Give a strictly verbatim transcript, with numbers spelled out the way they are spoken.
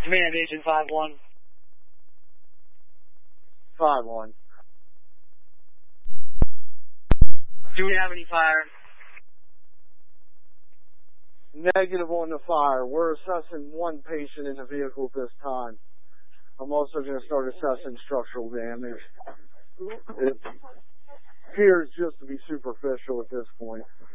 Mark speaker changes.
Speaker 1: Command Agent five one.
Speaker 2: five one.
Speaker 1: Do we have any fire?
Speaker 2: Negative on the fire. We're assessing one patient in the vehicle at this time. I'm also going to start assessing structural damage. It appears just to be superficial at this point.